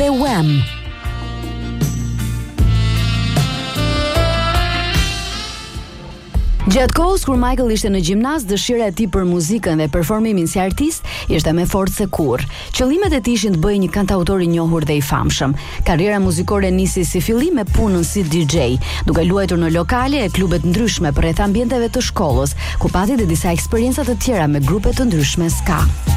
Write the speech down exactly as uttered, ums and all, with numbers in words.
dhe Wham. Gjatë kohës kur Michael ishte në gjimnaz, dëshira e tij për muzikën dhe performimin si artist ishte më fort se kurrë. Qëllimet e tij ishin të bëhej një kantautor i njohur dhe i famshëm. Karriera muzikore nisi si fillim me punën si D J, duke luajtur në lokale e klube të ndryshme përreth ambienteve të shkollës, ku pati dhe disa eksperienca të tjera me grupe të ndryshme ska.